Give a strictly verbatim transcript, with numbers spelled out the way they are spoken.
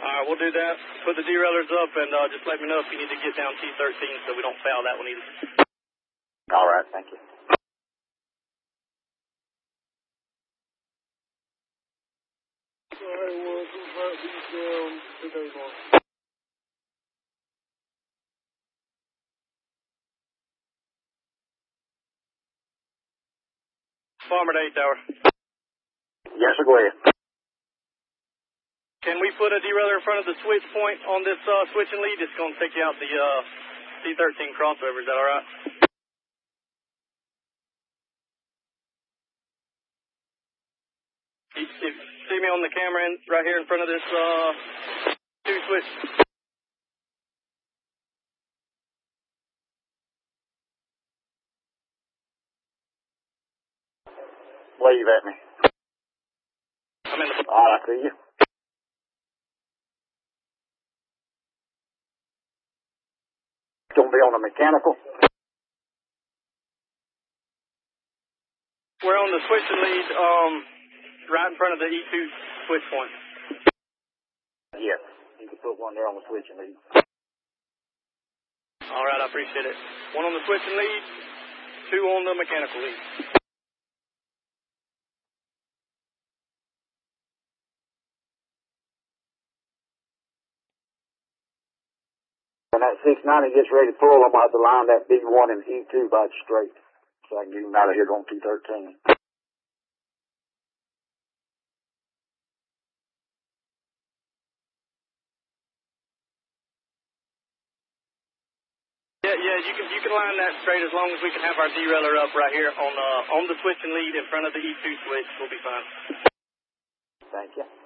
All right, we'll do that. Put the derailleurs up, and uh, just let me know if you need to get down T thirteen so we don't foul that one either. All right, thank you. All right, well, two five these down today, Mark. Farmer to eight tower. Yes, sir, go ahead. Can we put a derailleur in front of the switch point on this uh, switching lead? It's going to take you out the uh, T thirteen crossover. Is that all right? You, you see me on the camera in, right here in front of this uh, two switch? Wave at me. I'm in the... All right, I see you. It's going to be on the mechanical. We're on the switching lead, um, right in front of the E two switch point. Yes, you can put one there on the switching lead. All right, I appreciate it. One on the switching lead, two on the mechanical lead. When that six ninety gets ready to pull, I'm going to have to line that B one and E two by straight so I can get him out of here on T thirteen. Yeah, yeah, you can you can line that straight as long as we can have our derailleur up right here on uh, on the switching lead in front of the E two switch. We'll be fine. Thank you.